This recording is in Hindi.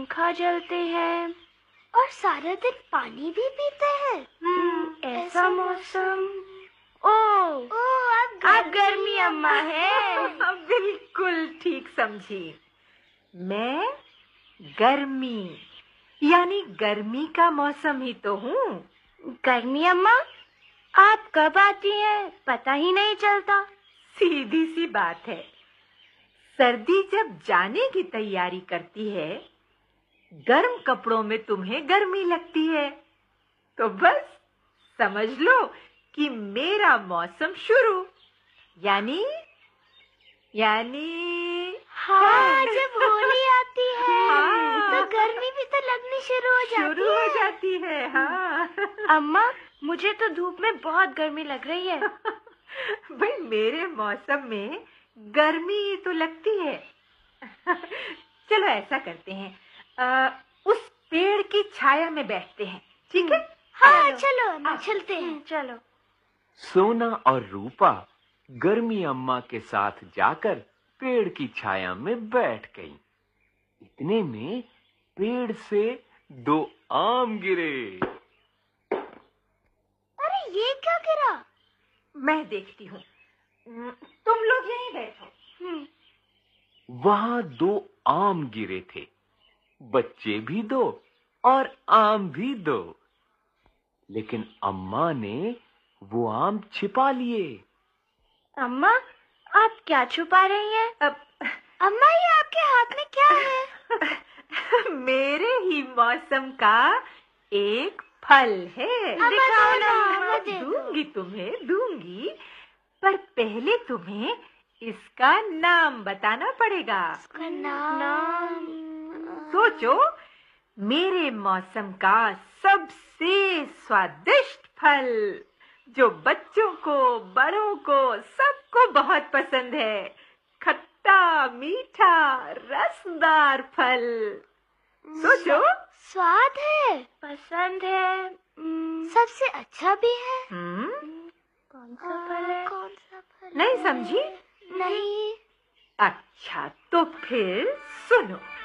पंखा जलते हैं और सारा दिन पानी भी पीते हैं। ऐसा मौसम। ओ अब गर्मी अम्मा है। बिल्कुल ठीक समझी। मैं गर्मी यानी गर्मी का मौसम ही तो हूँ। गर्मी अम्मा, आप कब आती हैं पता ही नहीं चलता। सीधी सी बात है, सर्दी जब जाने की तैयारी करती है, गर्म कपड़ों में तुम्हें गर्मी लगती है, तो बस समझ लो कि मेरा मौसम शुरू। यानी हाँ, जब होली आती है तो गर्मी भी तो लगनी शुरू हो जाती है। हाँ अम्मा, मुझे तो धूप में बहुत गर्मी लग रही है। भाई, मेरे मौसम में गर्मी तो लगती है। चलो ऐसा करते हैं, उस पेड़ की छाया में बैठते हैं, ठीक है? हाँ चलो चलते हैं। चलो। सोना और रूपा गर्मी अम्मा के साथ जाकर पेड़ की छाया में बैठ गईं। इतने में पेड़ से 2 आम गिरे। अरे ये क्या गिरा? मैं देखती हूँ, तुम लोग यहीं बैठो। वहां 2 आम गिरे थे, बच्चे भी 2 और आम भी 2। लेकिन अम्मा ने वो आम छिपा लिए। अम्मा, आप क्या छुपा रही हैं? अम्मा, ये आपके हाथ में क्या है? मेरे ही मौसम का एक फल है। दिखाओ ना। दूंगी, पर पहले तुम्हें इसका नाम बताना पड़ेगा। इसका नाम? सोचो, मेरे मौसम का सबसे स्वादिष्ट फल, जो बच्चों को, बड़ों को, सबको बहुत पसंद है। खट्टा मीठा रसदार फल। सोचो। स्वाद है, पसंद है, सबसे अच्छा भी है। कौन सा फल है? कौन सा फल? नहीं समझी? नहीं। अच्छा, तो फिर सुनो।